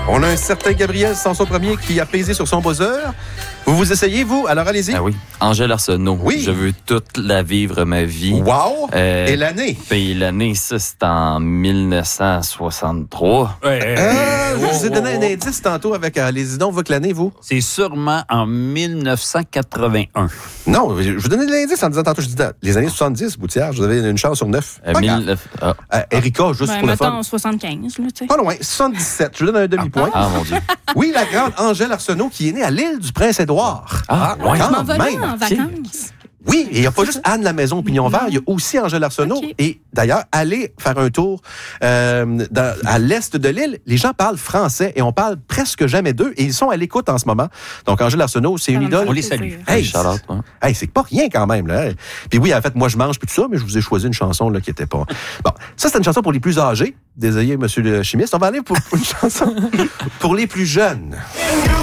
On a un certain Gabriel Sanson-Premier qui a pesé sur son buzzer. Vous vous essayez, vous? Alors, allez-y. Ah oui. Angèle Arsenault. Oui. Je veux toute la vivre, ma vie. Wow! Et l'année? Puis l'année, ça, c'est en 1963. Je vous ai donné un indice tantôt avec les idons. Voit que l'année, vous? C'est sûrement en 1981. Non, je vous donnais de l'indice en disant tantôt, je dis les années 70, Boutière, je vous avais une chance sur 9. Erika, juste pour le fun. Mettons 75, là, tu sais. Pas loin, 77. Je vous donne un demi-point. Ah, mon Dieu. Oui, la grande Angèle Arsenault qui est née à l'île du Prince-Édouard. Ouais. Je m'en vais là même. en vacances. Oui, et il n'y a pas juste Anne la Maison Pignon Vert, il y a aussi Angèle Arsenault. Okay. Et d'ailleurs, allez faire un tour à l'est de l'île. Les gens parlent français et on parle presque jamais d'eux. Et ils sont à l'écoute en ce moment. Donc, Angèle Arsenault, c'est une idole. On les salue. Hey, Shout-out, hein. hey, c'est pas rien quand même. Là. Puis oui, en fait, moi, je mange plus tout ça, mais je vous ai choisi une chanson là, qui était pas... Bon, ça, c'est une chanson pour les plus âgés. Désolé, monsieur le chimiste. On va aller pour une chanson pour les plus jeunes.